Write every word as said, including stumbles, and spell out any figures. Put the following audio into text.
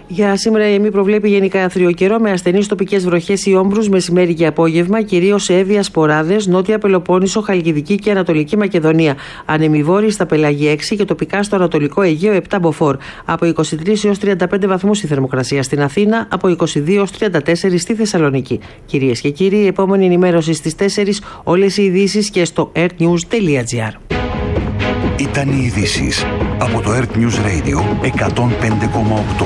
Για σήμερα η ΕΜΗ προβλέπει γενικά άθριο καιρό με ασθενείς τοπικές βροχές ή όμπρους μεσημέρι και απόγευμα, κυρίως σε Εύβοια, Σποράδες, Νότια Πελοπόννησο, Χαλκιδική και Ανατολική Μακεδονία. Ανεμιβόρειοι στα Πελάγια έξι και τοπικά στο Ανατολικό Αιγαίο επτά μποφόρ. Από είκοσι τρεις έως τριάντα πέντε βαθμούς η θερμοκρασία στην Αθήνα, από είκοσι δύο έως τριάντα τέσσερα στη Θεσσαλονίκη. Κυρίες και κύριοι, η επόμενη ενημέρωση στις τέσσερις, όλες οι ειδήσεις και στο airnews τελεία gr. Ήταν οι ειδήσεις από το Earth News Radio εκατόν πέντε κόμμα οκτώ.